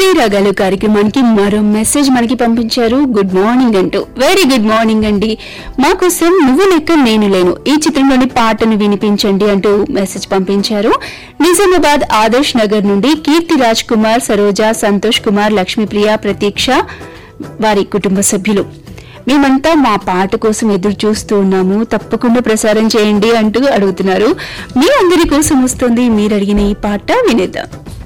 హృదయ రాగాలు కార్యక్రమానికి మరో మెసేజ్ మనకి పంపించారు. గుడ్ మార్నింగ్ అంటూ. వెరీ గుడ్ మార్నింగ్ అండి. మా కోసం నువ్వు లెక్క నేను లేను ఈ చిత్రంలోని పాటను వినిపించండి అంటూ మెసేజ్ పంపించారు. నిజామాబాద్ ఆదర్శ్ నగర్ నుండి కీర్తి రాజ్ కుమార్, సరోజ, సంతోష్ కుమార్, లక్ష్మీప్రియ, ప్రతీక్ష వారి కుటుంబ సభ్యులు. మేమంతా మా పాట కోసం ఎదురు చూస్తూ ఉన్నాము, తప్పకుండా ప్రసారం చేయండి అంటూ అడుగుతున్నారు. మీ అందరి కోసం వస్తుంది మీరు అడిగిన ఈ పాట, వినేద్దాం.